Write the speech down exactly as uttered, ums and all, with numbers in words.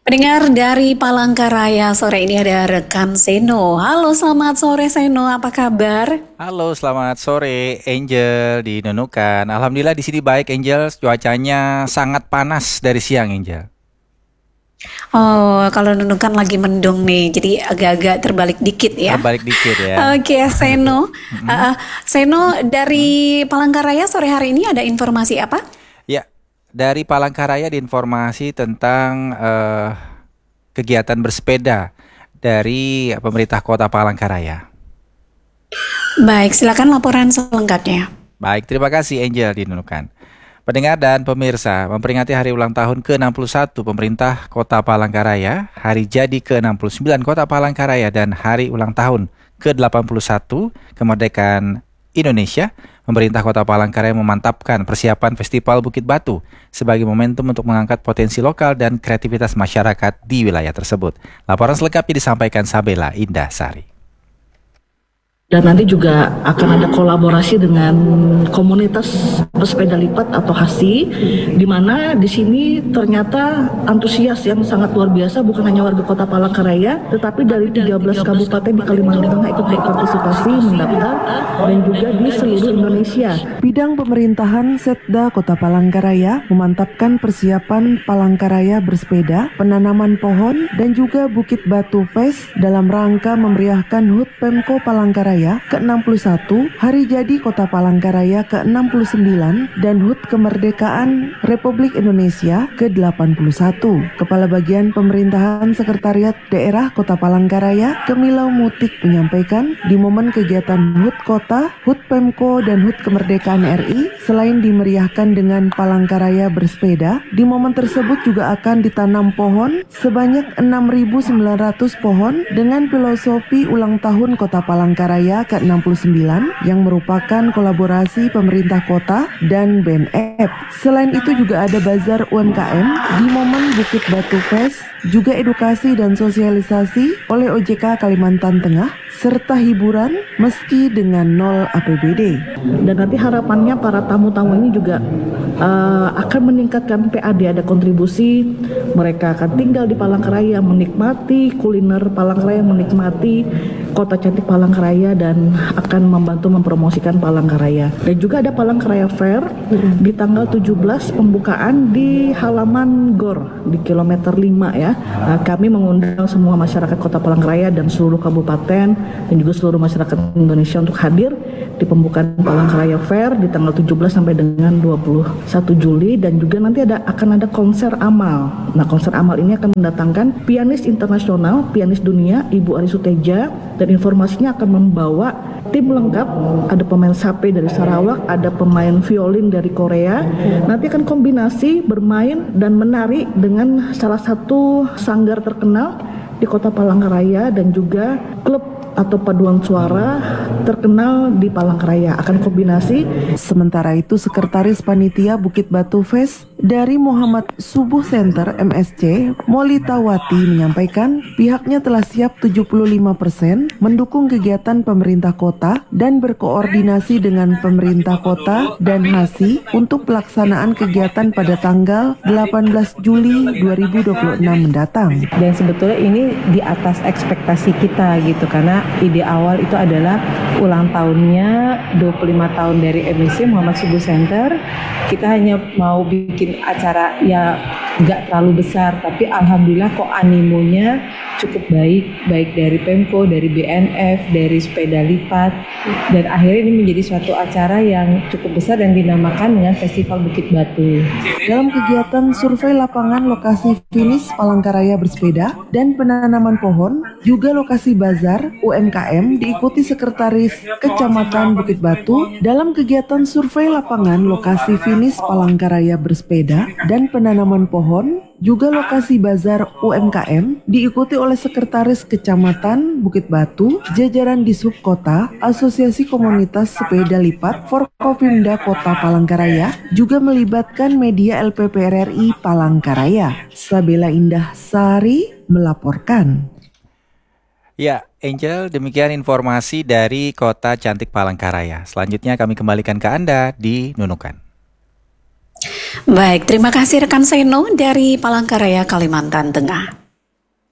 Pendengar dari Palangkaraya, sore ini ada rekan Seno. Halo, selamat sore Seno, apa kabar? Halo, selamat sore Angel di Nunukan. Alhamdulillah di sini baik Angel, cuacanya sangat panas dari siang Angel. Oh, kalau Nunukan lagi mendung nih, jadi agak-agak terbalik dikit ya. Terbalik dikit ya. Oke, Seno. Uh, Mm-mm. uh, Seno Mm-mm. dari Palangkaraya sore hari ini ada informasi apa? Ya, dari Palangkaraya diinformasi tentang eh, kegiatan bersepeda dari pemerintah Kota Palangkaraya. Baik, silakan laporan selengkapnya. Baik, terima kasih Angel di Nunukan. Pendengar dan pemirsa, memperingati hari ulang tahun ke enam puluh satu pemerintah Kota Palangkaraya, hari jadi ke enam puluh sembilan Kota Palangkaraya, dan hari ulang tahun ke delapan puluh satu kemerdekaan Indonesia, pemerintah Kota Palangkaraya memantapkan persiapan Festival Bukit Batu sebagai momentum untuk mengangkat potensi lokal dan kreativitas masyarakat di wilayah tersebut. Laporan selengkapnya disampaikan Sabela Indah Sari. Dan nanti juga akan ada kolaborasi dengan komunitas pesepeda lipat atau HASI, di mana di sini ternyata antusias yang sangat luar biasa, bukan hanya warga Kota Palangkaraya, tetapi dari tiga belas kabupaten di Kalimantan Tengah ikut berpartisipasi, mendaftar, dan juga di seluruh Indonesia. Bidang Pemerintahan Setda Kota Palangkaraya memantapkan persiapan Palangkaraya bersepeda, penanaman pohon, dan juga Bukit Batu Fest dalam rangka memeriahkan H U T Pemko Palangkaraya ke enam puluh satu, Hari Jadi Kota Palangkaraya ke enam puluh sembilan, dan H U T Kemerdekaan Republik Indonesia ke delapan puluh satu. Kepala Bagian Pemerintahan Sekretariat Daerah Kota Palangkaraya, Kemilau Mutik, menyampaikan di momen kegiatan H U T Kota, H U T Pemko, dan H U T Kemerdekaan R I, selain dimeriahkan dengan Palangkaraya bersepeda, di momen tersebut juga akan ditanam pohon sebanyak enam ribu sembilan ratus pohon dengan filosofi ulang tahun Kota Palangkaraya ke enam puluh sembilan yang merupakan kolaborasi pemerintah kota dan B N F. Selain itu juga ada bazar U M K M di momen Bukit Batu Fest, juga edukasi dan sosialisasi oleh O J K Kalimantan Tengah, serta hiburan meski dengan nol A P B D. Dan nanti harapannya para tamu-tamu ini juga uh, akan meningkatkan P A D, ada kontribusi, mereka akan tinggal di Palangkaraya, menikmati kuliner Palangkaraya, menikmati kota cantik Palangkaraya, dan akan membantu mempromosikan Palangkaraya. Dan juga ada Palangkaraya Fair di tanggal tujuh belas, pembukaan di halaman Gor di kilometer lima ya. Nah, kami mengundang semua masyarakat Kota Palangkaraya dan seluruh kabupaten dan juga seluruh masyarakat Indonesia untuk hadir di pembukaan Palangkaraya Fair di tanggal tujuh belas sampai dengan dua puluh satu Juli. Dan juga nanti ada akan ada konser amal. Nah, konser amal ini akan mendatangkan pianis internasional, pianis dunia, Ibu Ari Suteja, dan informasinya akan membawa tim lengkap, ada pemain sape dari Sarawak, ada pemain violin dari Korea. Nanti akan kombinasi bermain dan menari dengan salah satu sanggar terkenal di Kota Palangkaraya dan juga klub atau paduan suara terkenal di Palangkaraya, akan kombinasi. Sementara itu, Sekretaris Panitia Bukit Batu Fest dari Muhammad Subuh Center M S C, Molita Wati, menyampaikan pihaknya telah siap tujuh puluh lima persen mendukung kegiatan pemerintah kota dan berkoordinasi dengan pemerintah kota dan HASI untuk pelaksanaan kegiatan pada tanggal delapan belas Juli dua ribu dua puluh enam mendatang. Dan sebetulnya ini di atas ekspektasi kita gitu, karena ide awal itu adalah ulang tahunnya dua puluh lima tahun dari M S C Muhammad Subuh Center. Kita hanya mau bikin acara ya nggak terlalu besar, tapi alhamdulillah kok animonya cukup baik, baik dari Pemko, dari B N F, dari sepeda lipat, dan akhirnya ini menjadi suatu acara yang cukup besar dan dinamakan dengan Festival Bukit Batu. Dalam kegiatan survei lapangan lokasi finish Palangkaraya bersepeda dan penanaman pohon, juga lokasi bazar U M K M diikuti Sekretaris Kecamatan Bukit Batu dalam kegiatan survei lapangan lokasi finish Palangkaraya bersepeda dan penanaman pohon. Juga lokasi bazar U M K M diikuti oleh Sekretaris Kecamatan Bukit Batu, jajaran Dishub Kota, Asosiasi Komunitas Sepeda Lipat, Forkopimda Kota Palangkaraya, juga melibatkan media L P P R R I Palangkaraya. Sabela Indah Sari melaporkan. Ya, Angel, demikian informasi dari Kota Cantik Palangkaraya. Selanjutnya kami kembalikan ke Anda di Nunukan. Baik, terima kasih rekan Seno dari Palangkaraya, Kalimantan Tengah.